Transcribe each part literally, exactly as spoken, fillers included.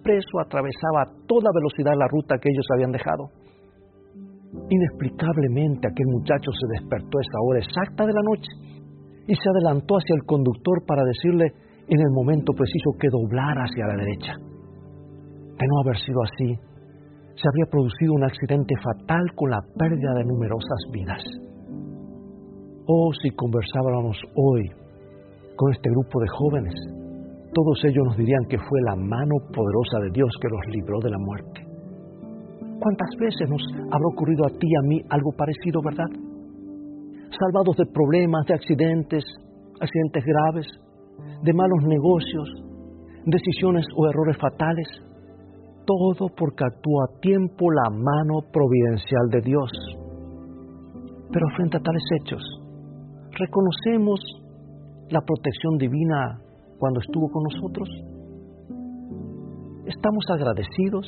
expreso atravesaba a toda velocidad la ruta que ellos habían dejado. Inexplicablemente aquel muchacho se despertó a esa hora exacta de la noche y se adelantó hacia el conductor para decirle en el momento preciso que doblara hacia la derecha. De no haber sido así, se habría producido un accidente fatal con la pérdida de numerosas vidas. Oh, si conversábamos hoy con este grupo de jóvenes, todos ellos nos dirían que fue la mano poderosa de Dios que los libró de la muerte. ¿Cuántas veces nos habrá ocurrido a ti y a mí algo parecido, verdad? Salvados de problemas, de accidentes, accidentes graves, de malos negocios, decisiones o errores fatales, todo porque actúa a tiempo la mano providencial de Dios. Pero frente a tales hechos, ¿reconocemos la protección divina cuando estuvo con nosotros? ¿Estamos agradecidos?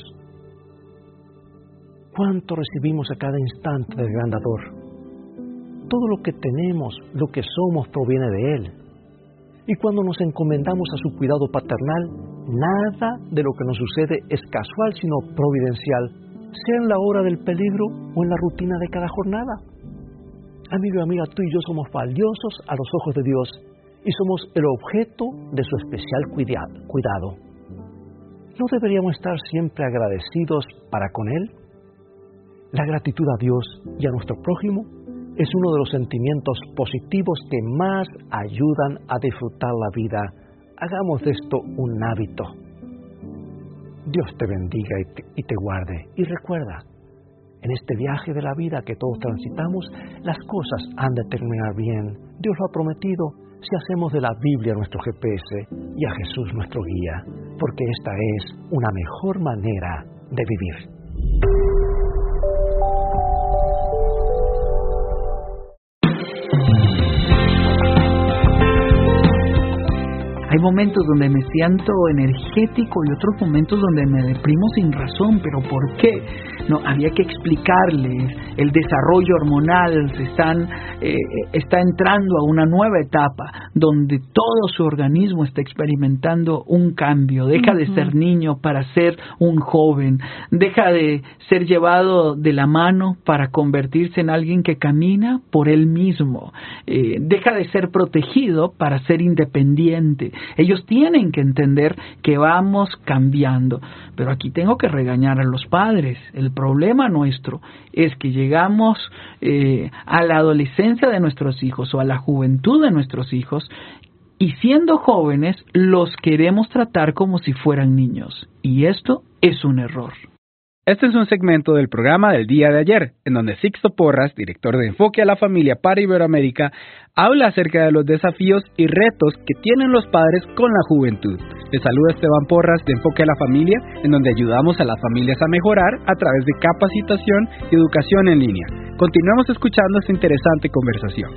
¿Cuánto recibimos a cada instante del gran dador? Todo lo que tenemos, lo que somos, proviene de Él. Y cuando nos encomendamos a su cuidado paternal, nada de lo que nos sucede es casual, sino providencial, sea en la hora del peligro o en la rutina de cada jornada. Amigo y amiga, tú y yo somos valiosos a los ojos de Dios y somos el objeto de su especial cuidado. ¿No deberíamos estar siempre agradecidos para con Él? La gratitud a Dios y a nuestro prójimo es uno de los sentimientos positivos que más ayudan a disfrutar la vida. Hagamos de esto un hábito. Dios te bendiga y te, y te guarde. Y recuerda, en este viaje de la vida que todos transitamos, las cosas han de terminar bien. Dios lo ha prometido si hacemos de la Biblia nuestro G P S y a Jesús nuestro guía, porque esta es una mejor manera de vivir. Hay momentos donde me siento energético y otros momentos donde me deprimo sin razón. ¿Pero por qué? No, había que explicarles. El desarrollo hormonal se están, eh, está entrando a una nueva etapa donde todo su organismo está experimentando un cambio. Deja uh-huh. de ser niño para ser un joven. Deja de ser llevado de la mano para convertirse en alguien que camina por él mismo. Eh, deja de ser protegido para ser independiente. Ellos tienen que entender que vamos cambiando. Pero aquí tengo que regañar a los padres. El problema nuestro es que llegamos eh, a la adolescencia de nuestros hijos o a la juventud de nuestros hijos y siendo jóvenes los queremos tratar como si fueran niños. Y esto es un error. Este es un segmento del programa del día de ayer, en donde Sixto Porras, director de Enfoque a la Familia para Iberoamérica, habla acerca de los desafíos y retos que tienen los padres con la juventud. Les saluda Esteban Porras de Enfoque a la Familia, en donde ayudamos a las familias a mejorar a través de capacitación y educación en línea. Continuemos escuchando esta interesante conversación.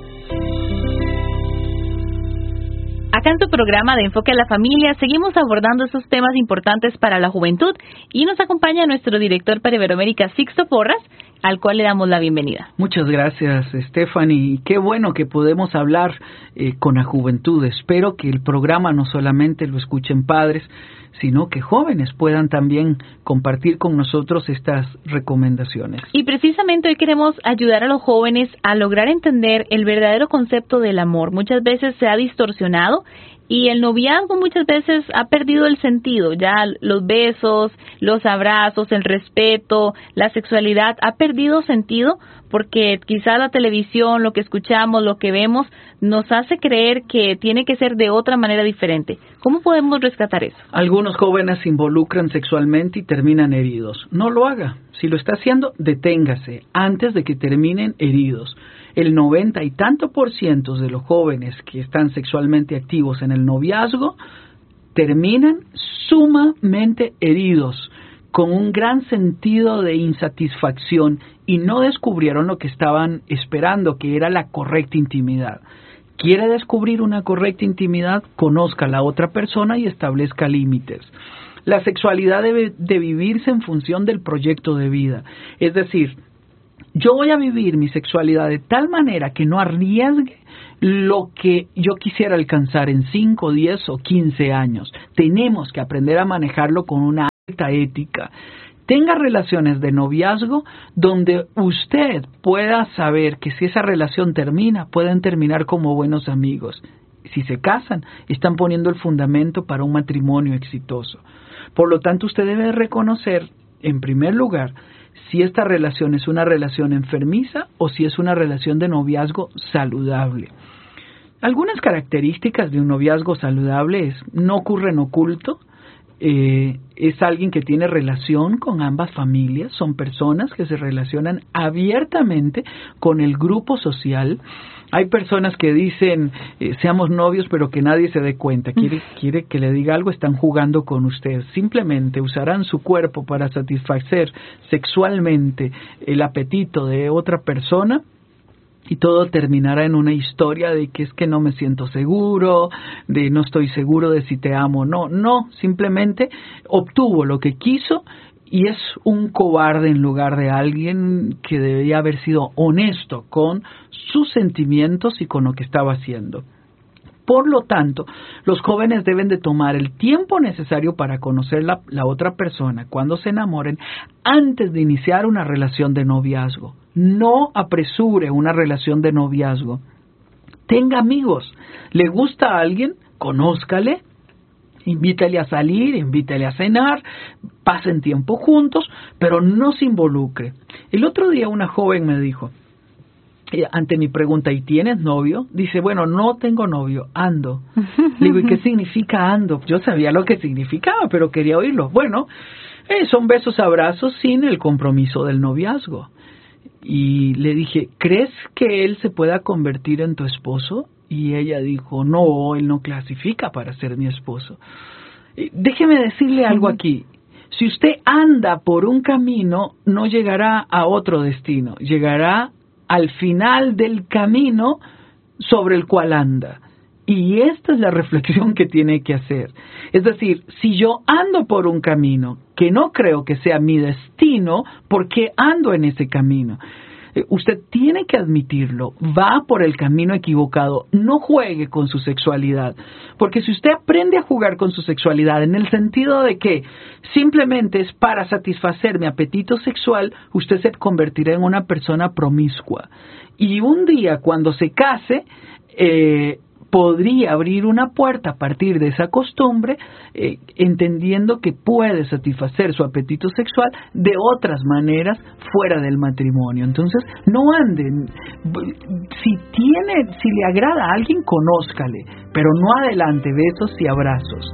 Acá en tu programa de Enfoque a la Familia seguimos abordando estos temas importantes para la juventud y nos acompaña nuestro director para Iberoamérica, Sixto Porras, al cual le damos la bienvenida. Muchas gracias, Stephanie. Qué bueno que podemos hablar eh, con la juventud. Espero que el programa no solamente lo escuchen padres, sino que jóvenes puedan también compartir con nosotros estas recomendaciones. Y precisamente hoy queremos ayudar a los jóvenes a lograr entender el verdadero concepto del amor. Muchas veces se ha distorsionado y el noviazgo muchas veces ha perdido el sentido. Ya los besos, los abrazos, el respeto, la sexualidad ha perdido sentido porque quizá la televisión, lo que escuchamos, lo que vemos, nos hace creer que tiene que ser de otra manera diferente. ¿Cómo podemos rescatar eso? Algunos jóvenes se involucran sexualmente y terminan heridos. No lo haga. Si lo está haciendo, deténgase antes de que terminen heridos. El noventa y tanto por ciento de los jóvenes que están sexualmente activos en el noviazgo terminan sumamente heridos, con un gran sentido de insatisfacción y no descubrieron lo que estaban esperando, que era la correcta intimidad. ¿Quiere descubrir una correcta intimidad? Conozca a la otra persona y establezca límites. La sexualidad debe de vivirse en función del proyecto de vida. Es decir, yo voy a vivir mi sexualidad de tal manera que no arriesgue lo que yo quisiera alcanzar en cinco, diez o quince años. Tenemos que aprender a manejarlo con una ética. Tenga relaciones de noviazgo donde usted pueda saber que si esa relación termina, pueden terminar como buenos amigos. Si se casan, están poniendo el fundamento para un matrimonio exitoso. Por lo tanto, usted debe reconocer, en primer lugar, si esta relación es una relación enfermiza o si es una relación de noviazgo saludable. Algunas características de un noviazgo saludable es: no ocurre en oculto, eh, es alguien que tiene relación con ambas familias, son personas que se relacionan abiertamente con el grupo social. Hay personas que dicen, eh, seamos novios, pero que nadie se dé cuenta. Quiere, quiere que le diga algo, están jugando con usted. Simplemente usarán su cuerpo para satisfacer sexualmente el apetito de otra persona, y todo terminará en una historia de que es que no me siento seguro, de no estoy seguro de si te amo o no. No, simplemente obtuvo lo que quiso y es un cobarde en lugar de alguien que debería haber sido honesto con sus sentimientos y con lo que estaba haciendo. Por lo tanto, los jóvenes deben de tomar el tiempo necesario para conocer la, la otra persona cuando se enamoren antes de iniciar una relación de noviazgo. No apresure una relación de noviazgo. Tenga amigos. ¿Le gusta a alguien? Conózcale. Invítale a salir, invítale a cenar, pasen tiempo juntos, pero no se involucre. El otro día una joven me dijo, ante mi pregunta, ¿y tienes novio? Dice, bueno, no tengo novio, ando. Le digo, ¿y qué significa ando? Yo sabía lo que significaba, pero quería oírlo. Bueno, eh, son besos, abrazos sin el compromiso del noviazgo. Y le dije, ¿crees que él se pueda convertir en tu esposo? Y ella dijo, no, él no clasifica para ser mi esposo. Déjeme decirle algo aquí. Si usted anda por un camino, no llegará a otro destino. Llegará al final del camino sobre el cual anda. Y esta es la reflexión que tiene que hacer. Es decir, si yo ando por un camino que no creo que sea mi destino, ¿por qué ando en ese camino? Usted tiene que admitirlo, va por el camino equivocado, no juegue con su sexualidad, porque si usted aprende a jugar con su sexualidad en el sentido de que simplemente es para satisfacer mi apetito sexual, usted se convertirá en una persona promiscua. Y un día cuando se case, eh, podría abrir una puerta a partir de esa costumbre, eh, entendiendo que puede satisfacer su apetito sexual de otras maneras fuera del matrimonio. Entonces, no anden. Si tiene, si le agrada a alguien, conózcale, pero no adelante besos y abrazos.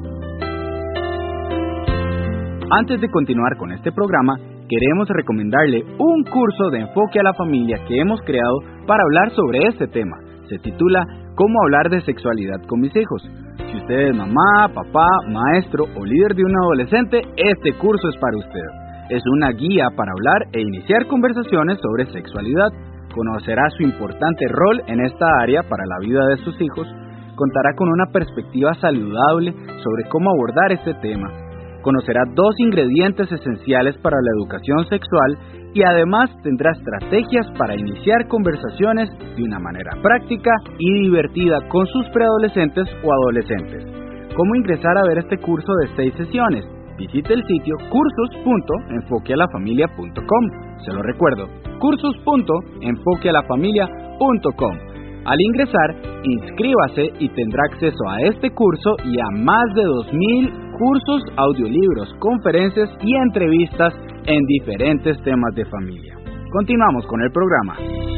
Antes de continuar con este programa, queremos recomendarle un curso de enfoque a la familia que hemos creado para hablar sobre este tema. Se titula ¿Cómo hablar de sexualidad con mis hijos? Si usted es mamá, papá, maestro o líder de un adolescente, este curso es para usted. Es una guía para hablar e iniciar conversaciones sobre sexualidad. Conocerá su importante rol en esta área para la vida de sus hijos. Contará con una perspectiva saludable sobre cómo abordar este tema. Conocerá dos ingredientes esenciales para la educación sexual y además tendrá estrategias para iniciar conversaciones de una manera práctica y divertida con sus preadolescentes o adolescentes. ¿Cómo ingresar a ver este curso de seis sesiones? Visite el sitio cursos punto enfoque a la familia punto com. Se lo recuerdo, cursos punto enfoque a la familia punto com. Al ingresar, inscríbase y tendrá acceso a este curso y a más de dos mil cursos, audiolibros, conferencias y entrevistas en diferentes temas de familia. Continuamos con el programa.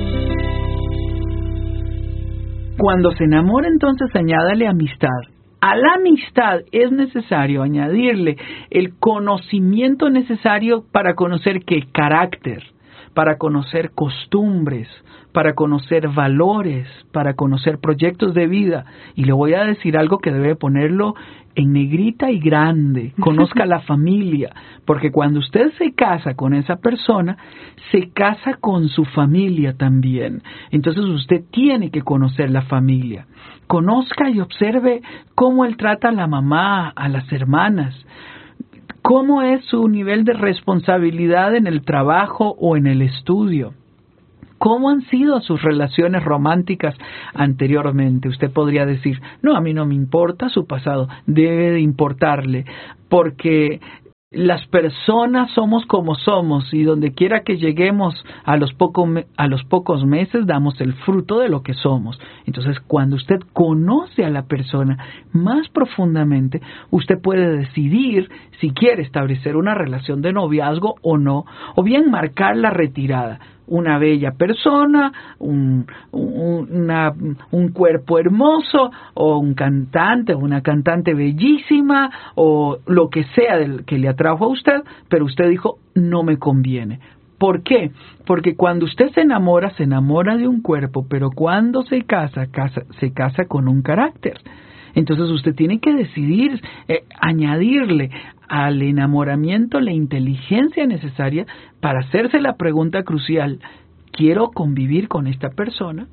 Cuando se enamora, entonces añádale amistad. A la amistad es necesario añadirle el conocimiento necesario para conocer qué carácter, para conocer costumbres, para conocer valores, para conocer proyectos de vida. Y le voy a decir algo que debe ponerlo en negrita y grande. Conozca la familia, porque cuando usted se casa con esa persona, se casa con su familia también. Entonces usted tiene que conocer la familia. Conozca y observe cómo él trata a la mamá, a las hermanas. ¿Cómo es su nivel de responsabilidad en el trabajo o en el estudio? ¿Cómo han sido sus relaciones románticas anteriormente? Usted podría decir, no, a mí no me importa su pasado. Debe de importarle, porque las personas somos como somos y donde quiera que lleguemos a los, poco, a los pocos meses damos el fruto de lo que somos. Entonces, cuando usted conoce a la persona más profundamente, usted puede decidir si quiere establecer una relación de noviazgo o no, o bien marcar la retirada. Una bella persona, un, un, una, un cuerpo hermoso, o un cantante, una cantante bellísima, o lo que sea del que le atrajo a usted, pero usted dijo, no me conviene. ¿Por qué? Porque cuando usted se enamora, se enamora de un cuerpo, pero cuando se casa, casa se casa con un carácter. Entonces usted tiene que decidir eh, añadirle al enamoramiento la inteligencia necesaria para hacerse la pregunta crucial, ¿quiero convivir con esta persona?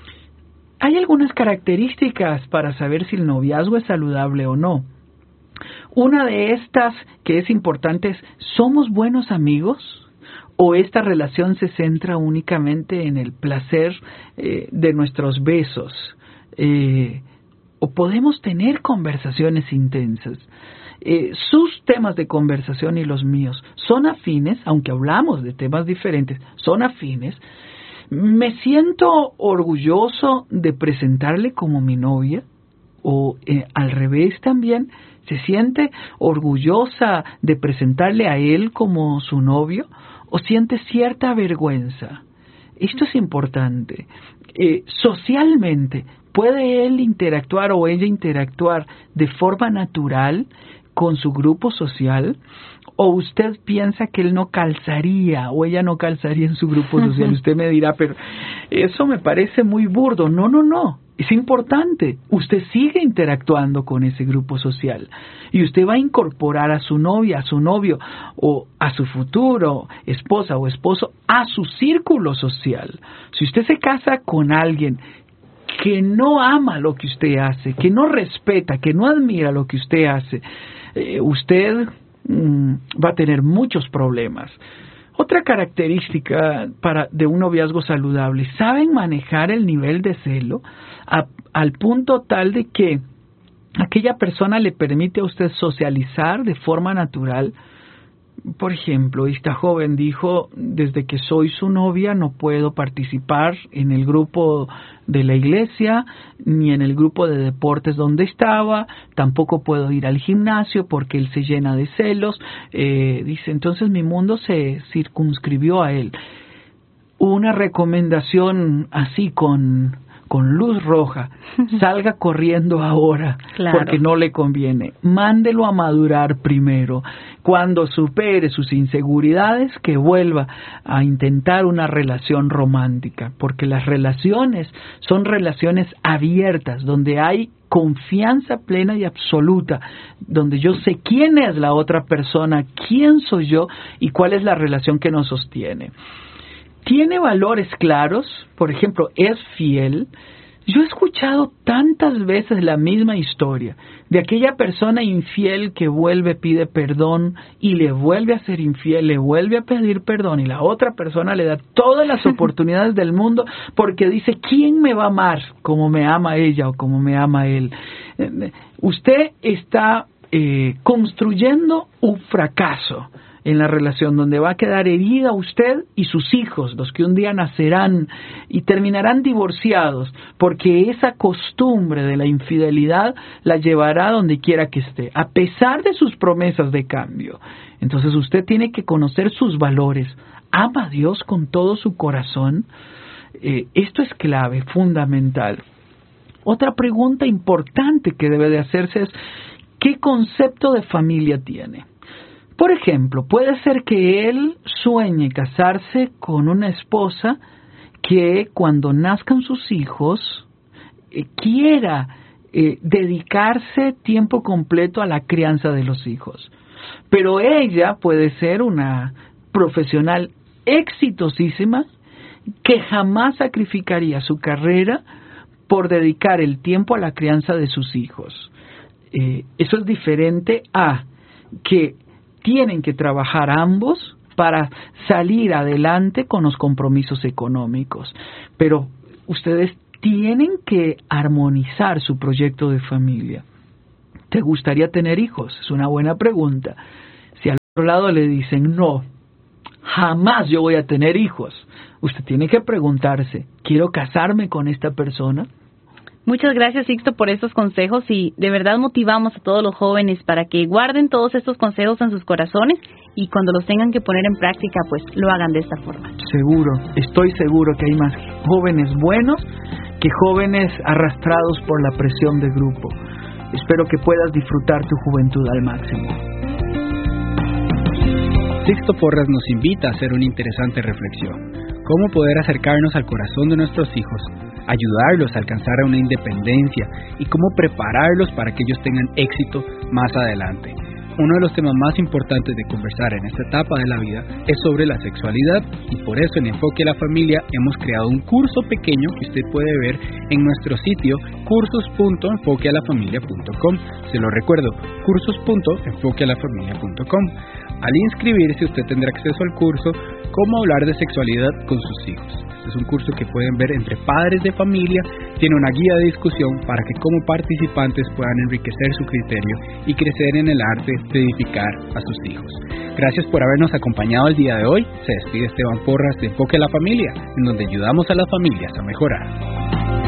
Hay algunas características para saber si el noviazgo es saludable o no. Una de estas que es importante es, ¿somos buenos amigos? ¿O esta relación se centra únicamente en el placer eh, de nuestros besos? Eh, ¿O podemos tener conversaciones intensas? Eh, sus temas de conversación y los míos son afines, aunque hablamos de temas diferentes, son afines. Me siento orgulloso de presentarle como mi novia, o eh, al revés también, se siente orgullosa de presentarle a él como su novio, o siente cierta vergüenza. Esto es importante. Eh, socialmente, ¿puede él interactuar o ella interactuar de forma natural con su grupo social? ¿O usted piensa que él no calzaría o ella no calzaría en su grupo social? Usted me dirá, pero eso me parece muy burdo. No, no, no. Es importante. Usted sigue interactuando con ese grupo social y usted va a incorporar a su novia, a su novio o a su futuro esposa o esposo a su círculo social. Si usted se casa con alguien que no ama lo que usted hace, que no respeta, que no admira lo que usted hace, eh, usted mm, va a tener muchos problemas. Otra característica para, de un noviazgo saludable, saben manejar el nivel de celo a, al punto tal de que aquella persona le permite a usted socializar de forma natural. Por ejemplo, esta joven dijo, desde que soy su novia no puedo participar en el grupo de la iglesia, ni en el grupo de deportes donde estaba, tampoco puedo ir al gimnasio porque él se llena de celos. Eh, dice, entonces mi mundo se circunscribió a él. Una recomendación así con... con luz roja, salga corriendo ahora, claro, porque no le conviene. Mándelo a madurar primero. Cuando supere sus inseguridades, que vuelva a intentar una relación romántica, porque las relaciones son relaciones abiertas, donde hay confianza plena y absoluta, donde yo sé quién es la otra persona, quién soy yo y cuál es la relación que nos sostiene. Tiene valores claros, por ejemplo, es fiel. Yo he escuchado tantas veces la misma historia de aquella persona infiel que vuelve, pide perdón y le vuelve a ser infiel, le vuelve a pedir perdón y la otra persona le da todas las oportunidades del mundo porque dice, ¿quién me va a amar como me ama ella o como me ama él? Usted está eh, construyendo un fracaso en la relación donde va a quedar herida usted y sus hijos, los que un día nacerán y terminarán divorciados, porque esa costumbre de la infidelidad la llevará donde quiera que esté, a pesar de sus promesas de cambio. Entonces usted tiene que conocer sus valores. ¿Ama a Dios con todo su corazón? Eh, esto es clave, fundamental. Otra pregunta importante que debe de hacerse es, ¿qué concepto de familia tiene? Por ejemplo, puede ser que él sueñe casarse con una esposa que cuando nazcan sus hijos eh, quiera eh, dedicarse tiempo completo a la crianza de los hijos. Pero ella puede ser una profesional exitosísima que jamás sacrificaría su carrera por dedicar el tiempo a la crianza de sus hijos. Eh, eso es diferente a que tienen que trabajar ambos para salir adelante con los compromisos económicos. Pero ustedes tienen que armonizar su proyecto de familia. ¿Te gustaría tener hijos? Es una buena pregunta. otro lado le dicen, no, jamás yo voy a tener hijos. Usted tiene que preguntarse, ¿quiero casarme con esta persona? Muchas gracias, Sixto, por estos consejos y de verdad motivamos a todos los jóvenes para que guarden todos estos consejos en sus corazones y cuando los tengan que poner en práctica, pues lo hagan de esta forma. Seguro, estoy seguro que hay más jóvenes buenos que jóvenes arrastrados por la presión de grupo. Espero que puedas disfrutar tu juventud al máximo. Sixto Porras nos invita a hacer una interesante reflexión. ¿Cómo poder acercarnos al corazón de nuestros hijos, ayudarlos a alcanzar una independencia y cómo prepararlos para que ellos tengan éxito más adelante? Uno de los temas más importantes de conversar en esta etapa de la vida es sobre la sexualidad y por eso en Enfoque a la Familia hemos creado un curso pequeño que usted puede ver en nuestro sitio cursos punto enfoque a la familia punto com. Se lo recuerdo, cursos punto enfoque a la familia punto com. Al inscribirse usted tendrá acceso al curso Cómo hablar de sexualidad con sus hijos. Es un curso que pueden ver entre padres de familia, tiene una guía de discusión para que como participantes puedan enriquecer su criterio y crecer en el arte de edificar a sus hijos. Gracias por habernos acompañado el día de hoy. Se despide Esteban Porras de Enfoque a la Familia, en donde ayudamos a las familias a mejorar.